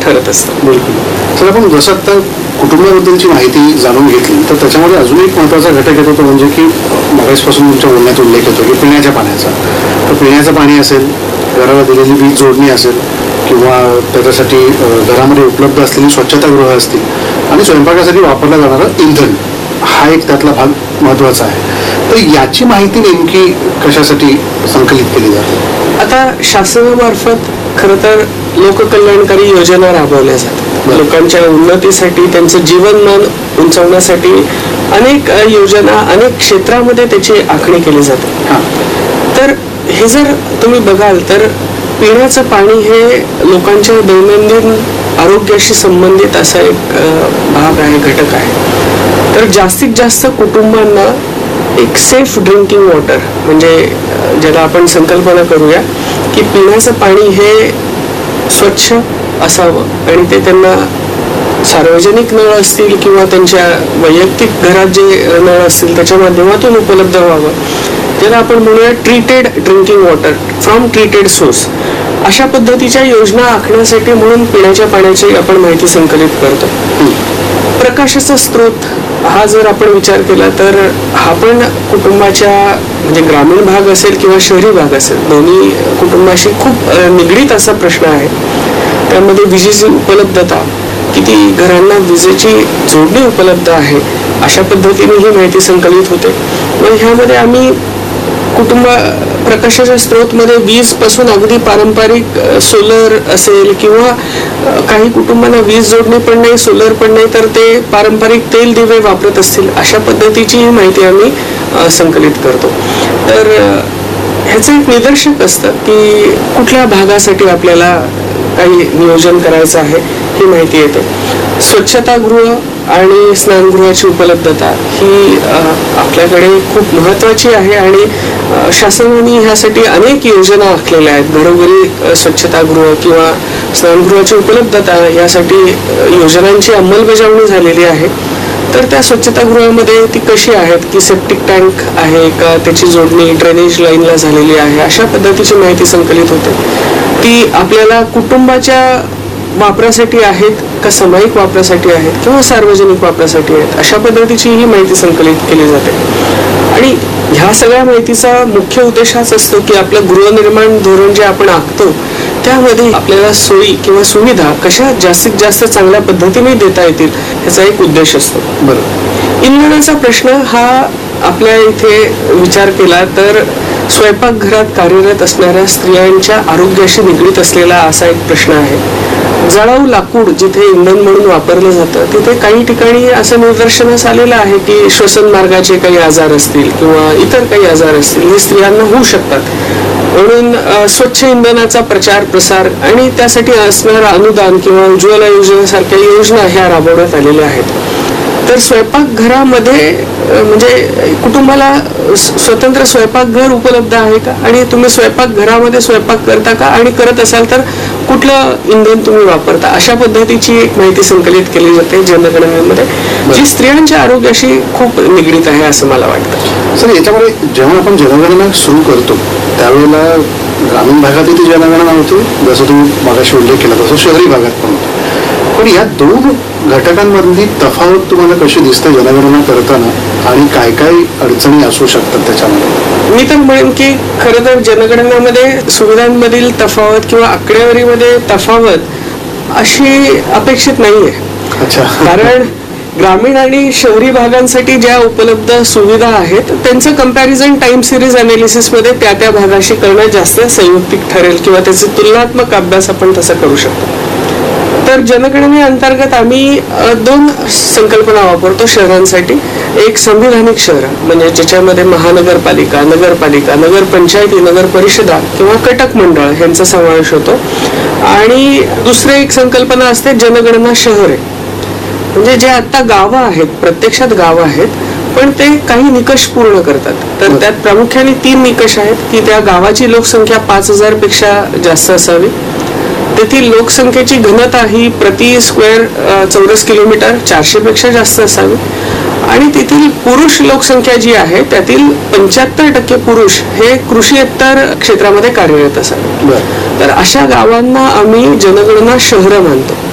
ठरत असतं. बिलकुल. तर आपण जसं आता कुटुंबाबद्दलची माहिती जाणून घेतली, तर त्याच्यामध्ये अजून एक महत्त्वाचा घटक येतो तो म्हणजे की मगासपासून तुमच्या बोलण्यात उल्लेख येतो की पिण्याच्या पाण्याचा. तर पिण्याचं पाणी असेल, घराला दिलेली वीज जोडणी असेल, किंवा त्याच्यासाठी घरामध्ये उपलब्ध असलेली स्वच्छतागृह असतील, आणि स्वयंपाकासाठी वापरलं जाणारं इंधन, हा एक त्यातला भाग महत्त्वाचा आहे. तर याची माहिती नेमकी कशासाठी संकलित केली जाते? आता शासनामार्फत खरं तर लोककल्याणकारी योजना राबवल्या जातात. लोकांच्या उन्नतीसाठी, त्यांचं जीवनमान उंचावण्यासाठी अनेक योजना, अनेक क्षेत्रामध्ये त्याची आखणी केली जाते. तर हे जर तुम्ही बघाल तर पिण्याचं पाणी हे लोकांच्या दैनंदिन आरोग्याशी संबंधित असा एक भाग आहे, घटक आहे. तर जास्तीत जास्त कुटुंबांना एक सेफ ड्रिंकिंग वॉटर, म्हणजे ज्याला आपण संकल्पना करूया की पिण्याचं पाणी हे स्वच्छ असावं, आणि ते त्यांना सार्वजनिक नळ असतील किंवा त्यांच्या वैयक्तिक घरात जे नळ असतील त्याच्या माध्यमातून उपलब्ध व्हावं, ज्याला आपण म्हणूया treated drinking water from treated source. अशा पद्धतीच्या योजना आखण्यासाठी म्हणून पिण्याच्या पाण्याची आपण माहिती संकलित करतो. प्रकाशाचा स्रोत हा जर आपण विचार केला तर हा पण कुटुंबाच्या, म्हणजे ग्रामीण भाग असेल किंवा शहरी भाग असेल, दोन्ही कुटुंबाशी खूप निगडीत असा प्रश्न आहे. त्यामध्ये विजेची उपलब्धता, किती घरांना विजेची जोडणी उपलब्ध आहे, अशा पद्धतीने ही माहिती संकलित होते. मग ह्यामध्ये आम्ही कुटुंब प्रकाशाच्या स्रोतमध्ये वीज पासून अगदी पारंपरिक सोलर असेल, किंवा काही कुटुंबांना वीज जोडणी पण नाही, सोलर पण नाही, तर ते पारंपरिक तेल दिवे वापरत असतील, अशा पद्धतीची ही माहिती आम्ही संकलित करतो. तर ह्याचं एक निदर्शक असतं की कुठल्या भागासाठी आपल्याला काही नियोजन करायचं आहे, ही माहिती येते. स्वच्छतागृह आणि स्नानगृहाची उपलब्धता ही आपल्याकडे खूप महत्त्वाची आहे, आणि शासनाने ह्यासाठी अनेक योजना आखलेल्या आहेत. घरोघरी स्वच्छतागृह किंवा स्नानगृहाची उपलब्धता यासाठी योजनांची अंमलबजावणी झालेली आहे. तर त्या स्वच्छतागृहामध्ये ती कशी आहेत, की सेप्टिक टँक आहे का, त्याची जोडणी ड्रेनेज लाईनला झालेली आहे, अशा पद्धतीची माहिती संकलित होते. ती आपल्याला कुटुंबाच्या वापरासाठी आहेत का, सामायिक वापरासाठी आहेत किंवा सार्वजनिक वापरासाठी आहेत, अशा पद्धतीची ही माहिती संकलित केली जाते. आणि ह्या सगळ्या माहितीचा मुख्य उद्देश हाच असतो की आपलं गृहनिर्माण धोरण जे आपण आखतो त्यामध्ये आपल्याला सोयी किंवा सुविधा कशा जास्तीत जास्त चांगल्या पद्धतीने देता येतील, ह्याचा एक उद्देश असतो. बरोबर. इंधनाचा प्रश्न हा आपल्या इथे विचार केला तर स्वयंपाकघरात कार्यरत असणाऱ्या स्त्रियांच्या आरोग्याशी निगडीत असलेला असा एक प्रश्न आहे. जळाऊ लाकूड जिथे इंधन म्हणून वापरलं जातं, तिथे काही ठिकाणी असं निदर्शनास आलेलं आहे की श्वसन मार्गाचे काही आजार असतील किंवा इतर काही आजार असतील, हे स्त्रियांना होऊ शकतात. म्हणून स्वच्छ इंधनाचा प्रचार प्रसार आणि त्यासाठी असणारं अनुदान किंवा उज्ज्वला योजनेसारख्या योजना ह्या राबवण्यात आलेल्या आहेत. तर स्वयंपाकघरामध्ये म्हणजे कुटुंबाला स्वतंत्र स्वयंपाकघर उपलब्ध आहे का, आणि तुम्ही स्वयंपाकघरामध्ये स्वयंपाक करता का, आणि करत असाल तर कुठलं इंधन तुम्ही वापरता, अशा पद्धतीची एक माहिती संकलित केली जाते जनगणनेमध्ये, जी स्त्रियांच्या आरोग्याशी खूप निगडीत आहे असं मला वाटतं. सर, याच्यामध्ये जेव्हा आपण जनगणना सुरू करतो त्यावेळेला ग्रामीण भागातही ती जनगणना होती, जसं तुम्ही मागाशी उल्लेख केला तसं शहरी भागात पण होतं. पण या दोन घटकांमधली तफावत तुम्हाला कशी दिसते जनगणना करताना, आणि काय काय अडचणी असू शकतात त्याच्यामध्ये? मी तर म्हणेन की खरं तर जनगणनेमध्ये सुविधांमधील तफावत किंवा आकडेवारीमध्ये तफावत अशी अपेक्षित नाहीये. अच्छा. कारण ग्रामीण आणि शहरी भागांसाठी ज्या उपलब्ध सुविधा आहेत त्यांचं कंपॅरिझन टाइम सिरीज अनालिसिसमध्ये त्या त्या भागाशी करणं जास्त संयुक्तिक ठरेल, किंवा त्याचे तुलनात्मक अभ्यास आपण तसा करू शकतो. तर जनगणनेअंतर्गत आम्ही दोन संकल्पना वापरतो शहरांसाठी. एक संविधानिक शहर, म्हणजे ज्याच्यामध्ये महानगरपालिका, नगरपालिका, नगरपंचायती, नगर परिषदा किंवा कटक मंडळ यांचा समावेश होतो. आणि दुसरी एक संकल्पना असते जनगणना शहरे, म्हणजे जे आता गावं आहेत, प्रत्यक्षात गावं आहेत पण ते काही निकष पूर्ण करतात. तर त्यात प्रामुख्याने 3 निकष आहेत की त्या गावाची लोकसंख्या 5000 पेक्षा जास्त असावी, तेथील लोकसंख्येची घनता ही प्रति स्क्वेअर चौरस किलोमीटर 400 पेक्षा जास्त असावी, आणि तेथील पुरुष लोकसंख्या जी आहे त्यातील 75% पुरुष हे कृषीएतर क्षेत्रामध्ये कार्यरत असावे. तर अशा गावांना आम्ही जनगणना शहरं मानतो.